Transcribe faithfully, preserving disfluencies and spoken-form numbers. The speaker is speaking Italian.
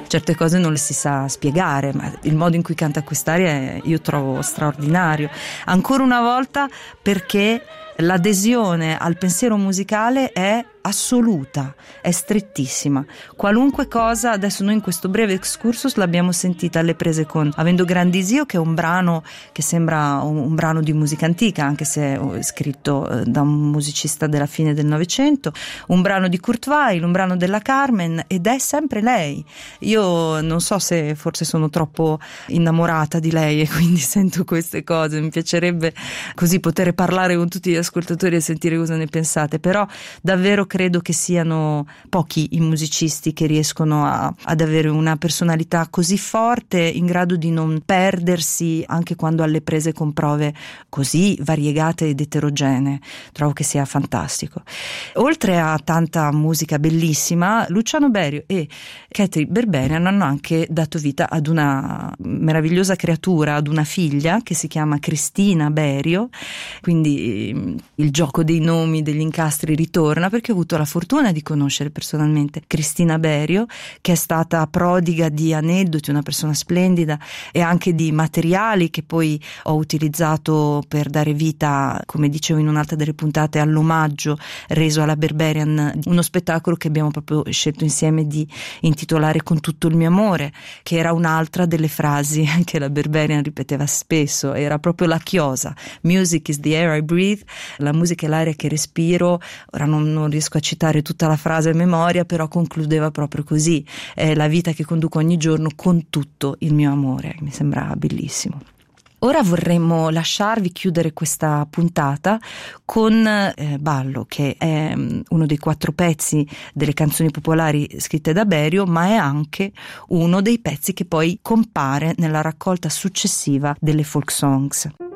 certe cose non le si sa spiegare, ma il modo in cui canta quest'aria io trovo straordinario, ancora una volta, perché l'adesione al pensiero musicale è assoluta, è strettissima. Qualunque cosa, adesso noi in questo breve excursus l'abbiamo sentita alle prese con Avendo grandi zio, che è un brano che sembra un, un brano di musica antica, anche se è scritto eh, da un musicista della fine del Novecento, un brano di Kurt Weill, un brano della Carmen, ed è sempre lei. Io non so se forse sono troppo innamorata di lei e quindi sento queste cose, mi piacerebbe così poter parlare con tutti gli ascoltatori e sentire cosa ne pensate, però davvero credo che siano pochi i musicisti che riescono a, ad avere una personalità così forte, in grado di non perdersi anche quando alle prese con prove così variegate ed eterogenee. Trovo che sia fantastico. Oltre a tanta musica bellissima, Luciano Berio e Katy Berberian hanno anche dato vita ad una meravigliosa creatura, ad una figlia che si chiama Cristina Berio, quindi il gioco dei nomi, degli incastri ritorna, perché ho avuto la fortuna di conoscere personalmente Cristina Berio, che è stata prodiga di aneddoti, una persona splendida, e anche di materiali che poi ho utilizzato per dare vita, come dicevo in un'altra delle puntate, all'omaggio reso alla Berberian, uno spettacolo che abbiamo proprio scelto insieme di intitolare Con tutto il mio amore, che era un'altra delle frasi che la Berberian ripeteva spesso, era proprio la chiosa: music is the air I breathe, la musica è l'aria che respiro. Ora non, non riesco a citare tutta la frase a memoria, però concludeva proprio così: è la vita che conduco ogni giorno con tutto il mio amore. Mi sembra bellissimo. Ora vorremmo lasciarvi, chiudere questa puntata con eh, Ballo, che è um, uno dei quattro pezzi delle canzoni popolari scritte da Berio, ma è anche uno dei pezzi che poi compare nella raccolta successiva delle folk songs.